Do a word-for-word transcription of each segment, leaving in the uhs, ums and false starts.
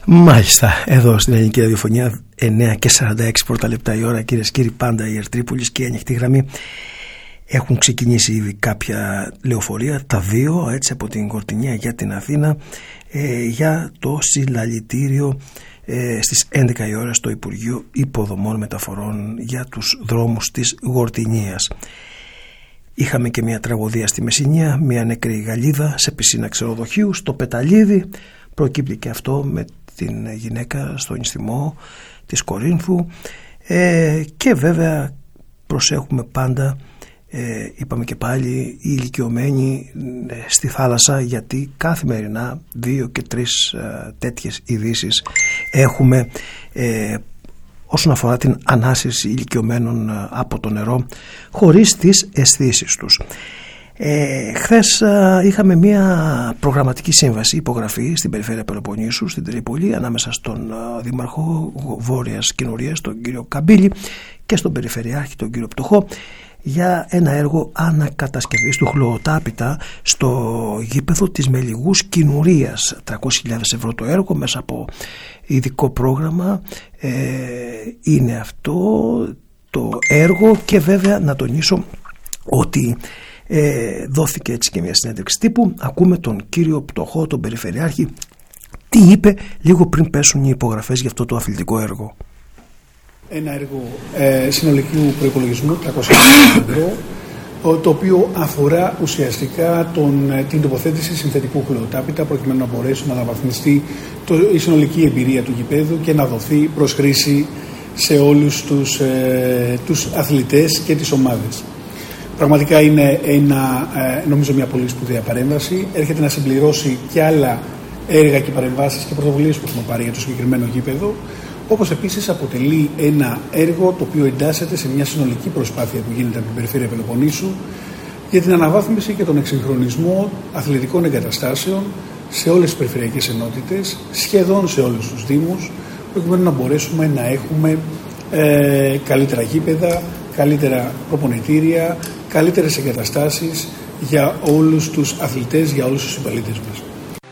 Μάλιστα, εδώ στην Ελληνική Ραδιοφωνία εννιά και σαράντα έξι πρώτα λεπτά η ώρα, κυρίες και κύριοι, πάντα η Ερτρίπολης και η ανοιχτή γραμμή. Έχουν ξεκινήσει ήδη κάποια λεωφορεία, τα δύο έτσι από την Κορτινιά για την Αθήνα, ε, για το συλλαλητήριο ε, στις έντεκα η ώρα στο Υπουργείο Υποδομών Μεταφορών για τους δρόμους της Γορτινίας. Είχαμε και μια τραγωδία στη Μεσσηνία, μια νεκρή Γαλλίδα σε πισίνα ξενοδοχείου στο Πεταλίδι. Προκύπτει και αυτό με την γυναίκα στο νηστιμό της Κορίνθου, ε, και βέβαια προσέχουμε πάντα, ε, είπαμε και πάλι, οι ηλικιωμένοι ε, στη θάλασσα, γιατί καθημερινά δύο και τρεις ε, τέτοιες ειδήσεις έχουμε ε, όσον αφορά την ανάσυρση ηλικιωμένων ε, από το νερό χωρίς τις αισθήσεις τους. Ε, χθες α, είχαμε μια προγραμματική σύμβαση υπογραφή στην περιφέρεια Πελοποννήσου, στην Τρίπολη, ανάμεσα στον α, Δήμαρχο Βόρειας Κινουρίας, τον κύριο Καμπύλη, και στον Περιφερειάρχη, τον κύριο Πτωχό, για ένα έργο ανακατασκευής του χλωοτάπητα στο γήπεδο της Μελιγούς Κινουρίας. τριακόσιες χιλιάδες ευρώ το έργο μέσα από ειδικό πρόγραμμα ε, είναι αυτό το έργο. Και βέβαια να τονίσω ότι Ε, δόθηκε έτσι και μια συνέντευξη τύπου. Ακούμε τον κύριο Πτωχό, τον Περιφερειάρχη, τι είπε λίγο πριν πέσουν οι υπογραφές για αυτό το αθλητικό έργο. Ένα έργο ε, συνολικού προϋπολογισμού τριακόσια ευρώ, το οποίο αφορά ουσιαστικά τον, την τοποθέτηση συνθετικού χλωοτάπητα, προκειμένου να μπορέσει να αναβαθμιστεί το, η συνολική εμπειρία του γηπέδου και να δοθεί προς χρήση σε όλους τους, ε, τους αθλητές και τις ομάδες. Πραγματικά είναι ένα, νομίζω μια πολύ σπουδαία παρέμβαση. Έρχεται να συμπληρώσει και άλλα έργα και παρεμβάσεις και πρωτοβουλίες που έχουμε πάρει για το συγκεκριμένο γήπεδο. Όπως επίσης αποτελεί ένα έργο το οποίο εντάσσεται σε μια συνολική προσπάθεια που γίνεται από την Περιφέρεια Πελοποννήσου για την αναβάθμιση και τον εξυγχρονισμό αθλητικών εγκαταστάσεων σε όλες τις περιφερειακές ενότητες, σχεδόν σε όλους τους δήμους, προκειμένου να μπορέσουμε να έχουμε ε, καλύτερα γήπεδα, καλύτερα προπονητήρια, καλύτερες εγκαταστάσεις για όλους τους αθλητές, για όλους τους συμπολίτες μας.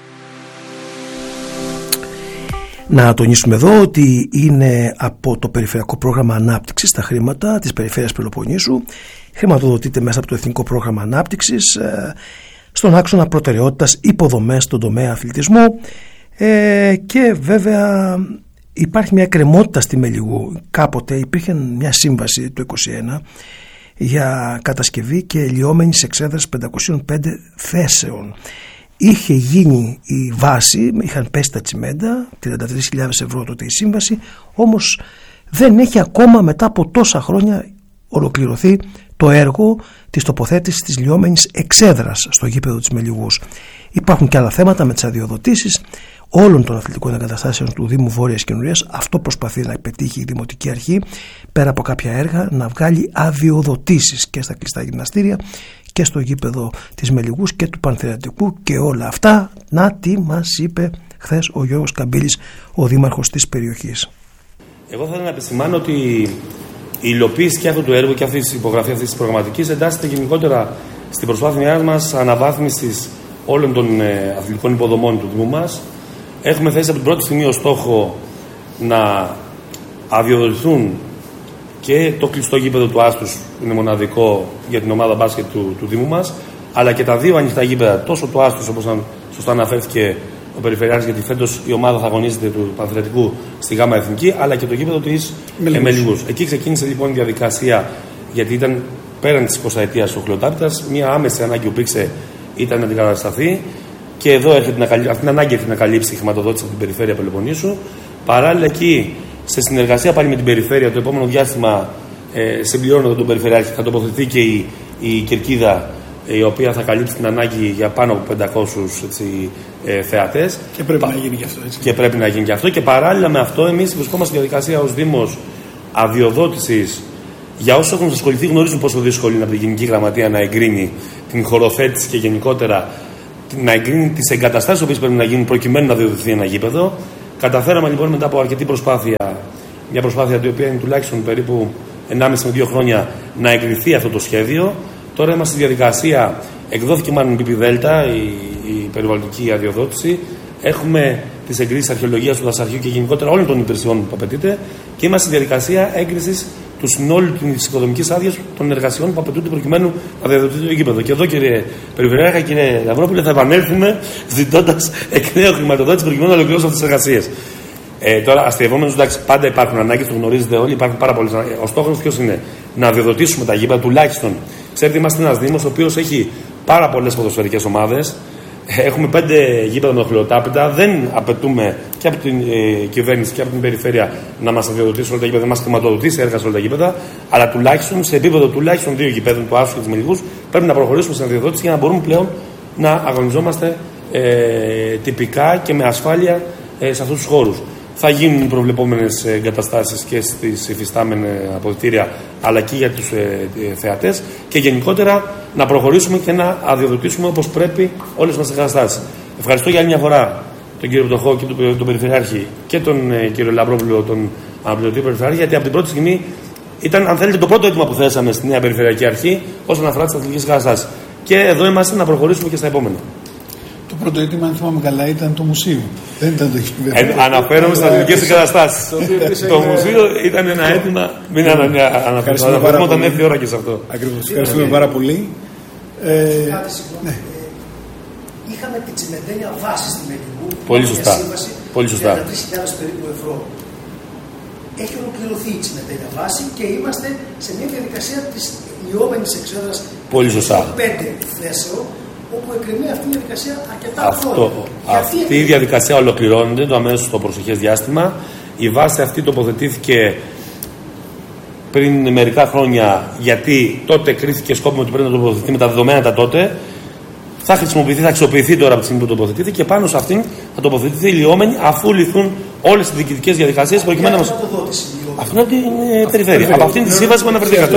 Να τονίσουμε εδώ ότι είναι από το Περιφερειακό Πρόγραμμα Ανάπτυξης τα χρήματα της Περιφέρειας Πελοποννήσου. Χρηματοδοτείται μέσα από το Εθνικό Πρόγραμμα Ανάπτυξης στον άξονα προτεραιότητας υποδομές στον τομέα αθλητισμού, και βέβαια υπάρχει μια εκκρεμότητα στη Μελιγού. Κάποτε υπήρχε μια σύμβαση το είκοσι ένα για κατασκευή και λιώμενης εξέδρασης πεντακόσιες πέντε θέσεων. Είχε γίνει η βάση, είχαν πέσει τα τσιμέντα, τριάντα τρεις χιλιάδες ευρώ τότε η σύμβαση, όμως δεν έχει ακόμα μετά από τόσα χρόνια ολοκληρωθεί το έργο της τοποθέτησης της λιώμενης εξέδρας στο γήπεδο της Μελιγούς. Υπάρχουν και άλλα θέματα με τις αδειοδοτήσεις όλων των αθλητικών εγκαταστάσεων του Δήμου Βόρειας Κινουρίας. Αυτό προσπαθεί να πετύχει η Δημοτική Αρχή, πέρα από κάποια έργα, να βγάλει αδειοδοτήσεις και στα κλειστά γυμναστήρια και στο γήπεδο της Μελιγούς και του Πανθεατικού, και όλα αυτά να τι μας είπε χθες ο Γιώργος Καμπύλης, ο δήμαρχος της περιοχής. Εγώ θα ήθελα να επισημάνω ότι η υλοποίηση και αυτού του έργου και αυτή τη υπογραφή αυτή τη προγραμματική εντάσσεται γενικότερα στην προσπάθειά μας αναβάθμισης όλων των ε, αθλητικών υποδομών του Δήμου μας. Έχουμε θέσει από την πρώτη στιγμή ως στόχο να αδειοδοτηθούν και το κλειστό γήπεδο του Άστους, που είναι μοναδικό για την ομάδα μπάσκετ του, του Δήμου μας, αλλά και τα δύο ανοιχτά γήπεδα, τόσο του Άστους, όπως σωστά αναφέρθηκε ο Περιφερειάρχης, γιατί φέτος η ομάδα θα αγωνίζεται του Πανθρετικού στη ΓΑΜΑ Εθνική, αλλά και το γήπεδο της Μελιγούς. Εκεί ξεκίνησε λοιπόν η διαδικασία, γιατί ήταν πέραν της εικοσαετίας ο χλωοτάπητας, μια άμεση ανάγκη που υπήρξε ήταν να την κατασταθεί. Και εδώ έρχεται να καλύψει, αυτή την ανάγκη έρχεται να καλύψει η χρηματοδότηση από την Περιφέρεια Πελοποννήσου. Παράλληλα, εκεί, σε συνεργασία πάλι με την Περιφέρεια, το επόμενο διάστημα, ε, συμπληρώνοντα τον Περιφερειάρχη, θα τοποθετηθεί και η, η κερκίδα, ε, η οποία θα καλύψει την ανάγκη για πάνω από πεντακόσιους έτσι, ε, θεατές. Και πρέπει Πα... να γίνει και αυτό. Έτσι. Και πρέπει να γίνει και αυτό. Και παράλληλα με αυτό, εμείς βρισκόμαστε στη διαδικασία ως Δήμος αδειοδότησης. Για όσους έχουν ασχοληθεί, γνωρίζουν πόσο δύσκολο είναι από την Γενική Γραμματεία να εγκρίνει την χωροθέτηση και γενικότερα να εγκρίνει τις εγκαταστάσεις που πρέπει να γίνουν προκειμένου να διοδοθεί ένα γήπεδο. Καταφέραμε λοιπόν μετά από αρκετή προσπάθεια, μια προσπάθεια η οποία είναι τουλάχιστον περίπου ενάμιση με δύο χρόνια, να εγκριθεί αυτό το σχέδιο. Τώρα είμαστε στη διαδικασία, εκδόθηκε μάλλον η πι πι δέλτα, η, η περιβαλλοντική αδειοδότηση, Έχουμε τις εγκρίσεις αρχαιολογίας του δασαρχείου και γενικότερα όλων των υπηρεσιών που απαιτείται και είμαστε στη διαδικασία έγκρισης του συνόλου της οικοδομικής άδειας των εργασιών που απαιτούνται προκειμένου να διαδοτηθεί το γήπεδο. Και εδώ, κύριε Περιφερειάρχα, κύριε Λαυρόπουλε, θα επανέλθουμε ζητώντας εκ νέου χρηματοδότηση προκειμένου να ολοκληρώσουμε αυτές τις εργασίες. Ε, τώρα, αστειευόμενος, εντάξει, πάντα υπάρχουν ανάγκες, το γνωρίζετε όλοι, υπάρχουν πάρα πολλές ανάγκες. Ο στόχος ποιος είναι? Να διαδοτήσουμε τα γήπεδα τουλάχιστον. Ξέρετε, είμαστε ένας Δήμος ο οποίος έχει πάρα πολλές ποδοσφαιρικές ομάδες. Έχουμε πέντε γήπεδα με οχλιοτάπητα. Δεν απαιτούμε και από την ε, κυβέρνηση και από την περιφέρεια να μας αδειοδοτήσει όλα τα γήπεδα, να μας χρηματοδοτήσει έργα σε όλα τα γήπεδα. Αλλά τουλάχιστον σε επίπεδο τουλάχιστον δύο γηπέδων, του Άσου και της Μελιγούς, πρέπει να προχωρήσουμε στην αδειοδότηση για να μπορούμε πλέον να αγωνιζόμαστε ε, τυπικά και με ασφάλεια ε, σε αυτούς τους χώρους. Θα γίνουν προβλεπόμενες εγκαταστάσεις και στις υφιστάμενα αποδυτήρια αλλά και για τους ε, ε, θεατές και γενικότερα να προχωρήσουμε και να αδειοδοτήσουμε όπως πρέπει όλες μας τις εγκαταστάσεις. Ευχαριστώ για άλλη μια φορά τον κύριο Πτωχό και τον, τον Περιφερειάρχη και τον ε, κύριο Λαμπρόπουλο, τον αναπληρωτή Περιφερειάρχη, γιατί από την πρώτη στιγμή ήταν, αν θέλετε, το πρώτο αίτημα που θέσαμε στη νέα Περιφερειακή Αρχή όσον αφορά τις αθλητικές εγκαταστάσεις. Και εδώ είμαστε να προχωρήσουμε και στα επόμενα. Το πρώτο αίτημα, αν θυμάμαι καλά, ήταν το μουσείο. Δεν ήταν το γήπεδο. Ε, αναφέρομαι στις αθλητικές εγκαταστάσεις. Το μουσείο ήταν ένα αίτημα. Μην αναφέρομαι όταν έρθει η ώρα και σε αυτό. Ακριβώς. Ευχαριστούμε πάρα πολύ. Ναι. Είχαμε την τσιμεντένια βάση στη Μελιγού. Πολύ σωστά. Πολύ σωστά. Για τρεις χιλιάδες περίπου ευρώ. Έχει ολοκληρωθεί η τσιμεντένια βάση και είμαστε σε μια διαδικασία της λιώμενης εξέδρας. Πολύ σωστά. Πέντε θέσεων, όπου εκκρεμεί αυτή η διαδικασία αρκετά Αυτό, χρόνια. αυτή η διαδικασία ολοκληρώνεται το αμέσως στο προσεχές διάστημα. Η βάση αυτή τοποθετήθηκε πριν μερικά χρόνια, γιατί τότε κρίθηκε σκόπιμο ότι πρέπει να τοποθετηθεί με τα δεδομένα τα τότε. Θα χρησιμοποιηθεί, θα αξιοποιηθεί τώρα από τη στιγμή που τοποθετηθεί και πάνω σε αυτήν θα τοποθετηθεί λιώμενη αφού λυθούν όλες τις διοικητικές διαδικασίες προκειμένου να μας. Αυτό είναι από την ε, περιφέρεια. Από αυτήν τη σύμβαση που αναφερθήκατε.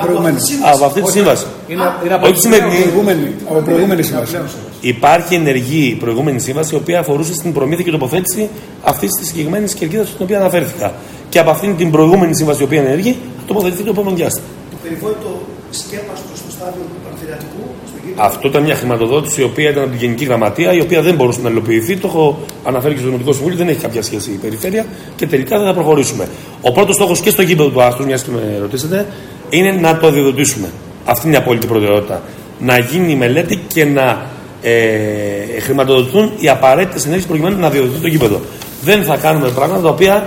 Από αυτή τη σύμβαση. Όχι τη σημερινή. Από προηγούμενη σύμβαση. Υπάρχει ενεργή προηγούμενη σύμβαση η οποία αφορούσε στην προμήθεια και τοποθέτηση αυτή τη συγκεκριμένη κερκίδα στην οποία αναφέρθηκα. Και από αυτήν την προηγούμενη σύμβαση η οποία είναι ενεργή θα τοποθετηθεί το επόμενο διάστημα. Το περιβόητο σκέπαστο στο στάδιο του Πανθηριακού. Αυτό ήταν μια χρηματοδότηση η οποία ήταν από την Γενική Γραμματεία, η οποία δεν μπορούσε να υλοποιηθεί. Το έχω αναφέρει και στο Δημοτικό Συμβούλιο, δεν έχει κάποια σχέση η περιφέρεια και τελικά δεν θα προχωρήσουμε. Ο πρώτος στόχος και στο γήπεδο του Άστρου, μια και με ρωτήσετε, είναι να το αδειοδοτήσουμε. Αυτή είναι η απόλυτη προτεραιότητα. Να γίνει η μελέτη και να ε, χρηματοδοτηθούν οι απαραίτητες ενέργειες προκειμένου να αδειοδοτηθεί το γήπεδο. Δεν θα κάνουμε πράγματα τα οποία.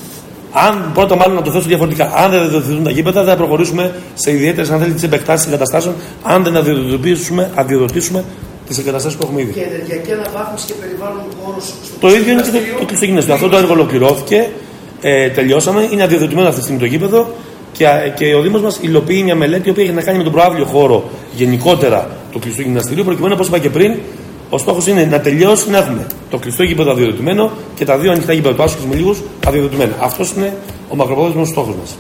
Αν πρώτα, μάλλον να το θέσω διαφορετικά, αν δεν αδειοδοτηθούν τα γήπεδα, δεν θα προχωρήσουμε σε ιδιαίτερες, αν θέλετε, τις εμπεκτάσεις εγκαταστάσεων, αν δεν αδειοδοτήσουμε, αδειοδοτήσουμε τις εγκαταστάσεις που έχουμε ήδη. Και ενεργειακή αναβάθμιση και περιβάλλον όρους στο Το ίδιο είναι και το, το κλειστό γυμναστήριο. Αυτό το έργο ολοκληρώθηκε, ε, τελειώσαμε, είναι αδειοδοτημένο αυτή τη στιγμή το γήπεδο και, και ο Δήμος μας υλοποιεί μια μελέτη η οποία έχει να κάνει με τον προαύλιο χώρο γενικότερα του κλειστού γυμναστηρίου, προκειμένου, όπως είπα και πριν, ο στόχος είναι να τελειώσει να έχουμε το κλειστό γήπεδο αδειοδοτημένο και τα δύο ανοιχτά γήπεδα του Άσου και της Μελιγούς αδειοδοτημένα. Αυτός είναι ο μακροπρόθεσμος στόχος μας.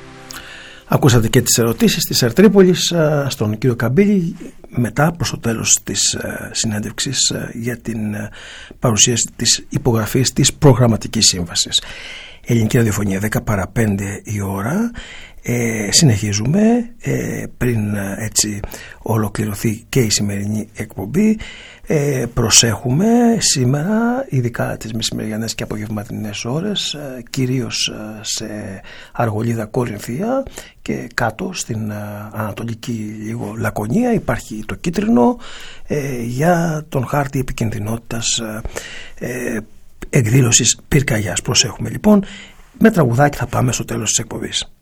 Ακούσατε και τις ερωτήσεις της Ερτρίπολης στον κύριο Καμπύλη μετά προς το τέλος της συνέντευξης για την παρουσίαση της υπογραφής της προγραμματικής σύμβασης. Ελληνική Ραδιοφωνία, δέκα παρά πέντε η ώρα. Ε, συνεχίζουμε ε, πριν έτσι ολοκληρωθεί και η σημερινή εκπομπή. Ε, προσέχουμε σήμερα, ειδικά τις μεσημεριανές και απογευματινές ώρες, ε, κυρίως ε, σε Αργολίδα, Κορινθία και κάτω στην ε, Ανατολική λίγο Λακωνία υπάρχει το κίτρινο ε, για τον χάρτη επικινδυνότητας ε, εκδήλωσης πυρκαγιάς. Προσέχουμε λοιπόν, με τραγουδάκι θα πάμε στο τέλος της εκπομπής.